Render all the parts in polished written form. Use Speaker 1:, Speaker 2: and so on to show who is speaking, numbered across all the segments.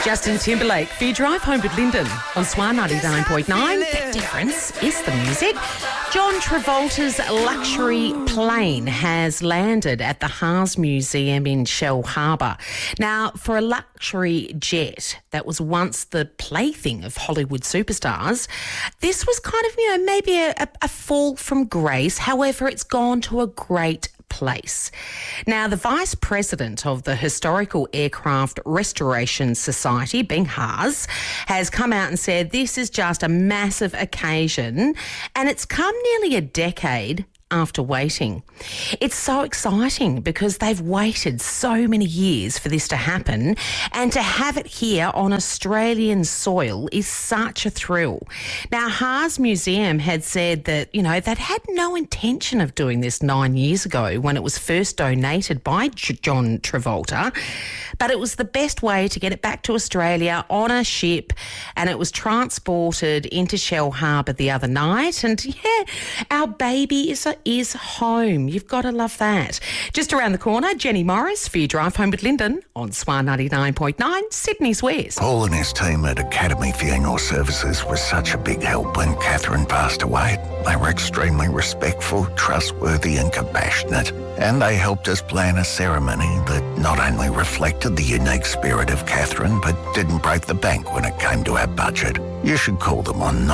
Speaker 1: Justin Timberlake for your drive home with Lyndon on Swan 99.9. The difference is the music. John Travolta's luxury plane has landed at the Haas Museum in Shell Harbour. Now, for a luxury jet that was once the plaything of Hollywood superstars, this was kind of, maybe a fall from grace. However, it's gone to a great place. Now, the Vice President of the Historical Aircraft Restoration Society, Beng Haas, has come out and said this is just a massive occasion, and it's come nearly a decade after waiting. It's so exciting because they've waited so many years for this to happen, and to have it here on Australian soil is such a thrill. Now, Haas Museum had said that, they'd had no intention of doing this 9 years ago when it was first donated by John Travolta, but it was the best way to get it back to Australia on a ship, and it was transported into Shell Harbour the other night, and our baby is home. You've got to love that. Just around the corner, Jenny Morris for your drive home with Lyndon on Swan 99.9, Sydney's West.
Speaker 2: Paul and his team at Academy Funeral Services was such a big help when Catherine passed away. They were extremely respectful, trustworthy and compassionate, and they helped us plan a ceremony that not only reflected the unique spirit of Catherine but didn't break the bank when it came to our budget. You should call them on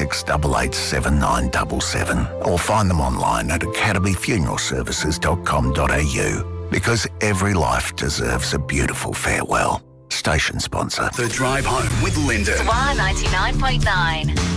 Speaker 2: 96887977 or find them online at academyfuneralservices.com.au, because every life deserves a beautiful farewell. Station sponsor.
Speaker 3: The Drive Home with Lyndon.
Speaker 4: Swan 99.9.